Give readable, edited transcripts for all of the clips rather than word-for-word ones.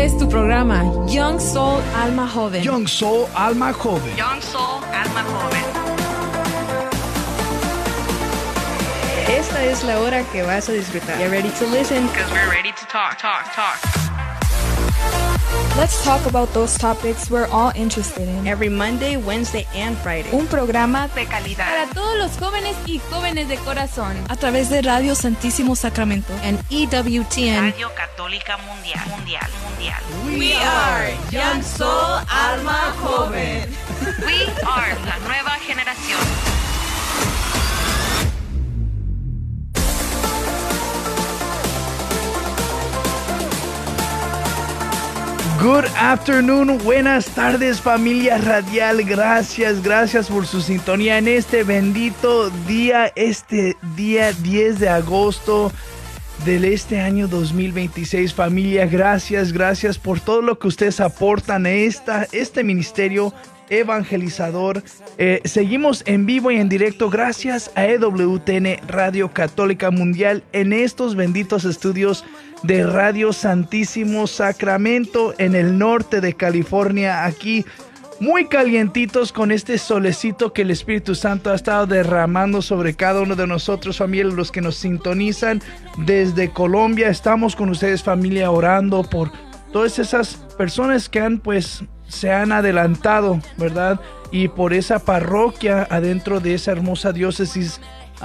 es tu programa, Young Soul Alma Joven. Young Soul Alma Joven. Young Soul Alma Joven. Esta es la hora que vas a disfrutar. Get ready to listen, because we're ready to talk. Let's talk about those topics we're all interested in. Every Monday, Wednesday, and Friday. Un programa de calidad para todos los jóvenes y jóvenes de corazón. A través de Radio Santísimo Sacramento and EWTN. Radio Católica Mundial. We are Young Soul Alma Joven. We are la nueva generación. Good afternoon, buenas tardes familia radial, gracias por su sintonía en este bendito día, este día 10 de agosto del año 2026. Familia, gracias por todo lo que ustedes aportan a este ministerio evangelizador. Seguimos en vivo y en directo gracias a EWTN Radio Católica Mundial en estos benditos estudios de Radio Santísimo Sacramento en el norte de California, aquí muy calientitos con este solecito que el Espíritu Santo ha estado derramando sobre cada uno de nosotros, familia, los que nos sintonizan desde Colombia. Estamos con ustedes, familia, orando por todas esas personas que se han adelantado, ¿verdad? Y por esa parroquia adentro de esa hermosa diócesis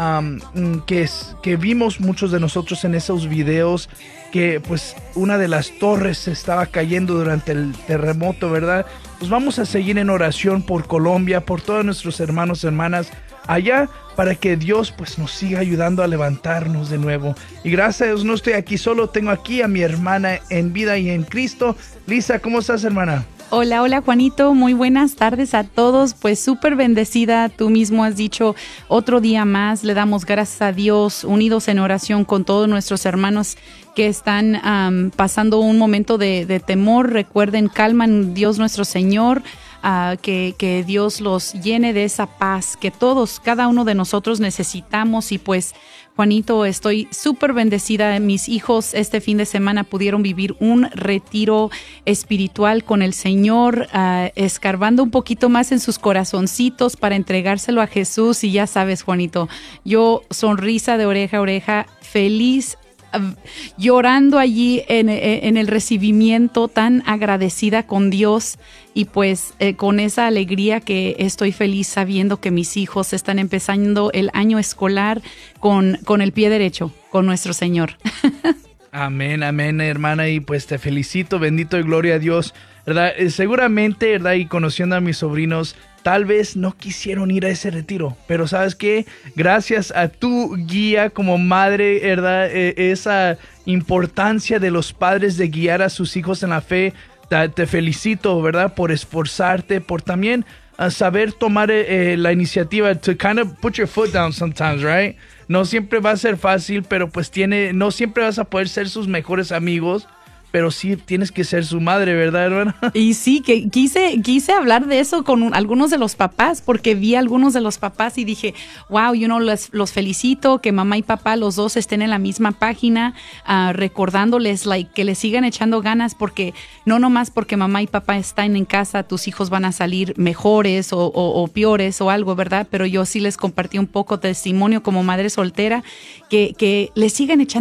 que vimos muchos de nosotros en esos videos, que una de las torres se estaba cayendo durante el terremoto, ¿verdad? Pues vamos a seguir en oración por Colombia, por todos nuestros hermanos y hermanas allá, para que Dios nos siga ayudando a levantarnos de nuevo. Y gracias a Dios no estoy aquí solo, tengo aquí a mi hermana en vida y en Cristo. Lisa, ¿cómo estás, hermana? Hola Juanito, muy buenas tardes a todos, súper bendecida, tú mismo has dicho, otro día más, le damos gracias a Dios, unidos en oración con todos nuestros hermanos que están pasando un momento de temor. Recuerden, calma en Dios nuestro Señor, que Dios los llene de esa paz que todos, cada uno de nosotros necesitamos. Y Juanito, estoy súper bendecida. Mis hijos este fin de semana pudieron vivir un retiro espiritual con el Señor, escarbando un poquito más en sus corazoncitos para entregárselo a Jesús. Y ya sabes, Juanito, yo sonrisa de oreja a oreja, feliz, llorando allí en el recibimiento, tan agradecida con Dios y con esa alegría que estoy feliz sabiendo que mis hijos están empezando el año escolar con el pie derecho, con nuestro Señor. Amén, hermana, y te felicito, bendito y gloria a Dios, ¿verdad? Seguramente, ¿verdad? Y conociendo a mis sobrinos, tal vez no quisieron ir a ese retiro, pero ¿sabes qué? Gracias a tu guía como madre, ¿verdad? Esa importancia de los padres de guiar a sus hijos en la fe, te felicito, ¿verdad? Por esforzarte, por también saber tomar la iniciativa, to kind of put your foot down sometimes, right? No siempre va a ser fácil, pero no siempre vas a poder ser sus mejores amigos, pero sí tienes que ser su madre, ¿verdad, hermana? Y sí, que quise hablar de eso con algunos de los papás, porque vi a algunos de los papás y dije, wow, los felicito, que mamá y papá, los dos estén en la misma página, recordándoles que les sigan echando ganas, porque no nomás porque mamá y papá están en casa, tus hijos van a salir mejores o peores o algo, ¿verdad? Pero yo sí les compartí un poco de testimonio como madre soltera, que les sigan echando